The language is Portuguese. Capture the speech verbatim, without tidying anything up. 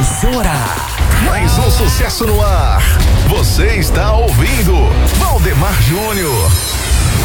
Emissora. Mais um sucesso no ar. Você está ouvindo Valdemar Júnior.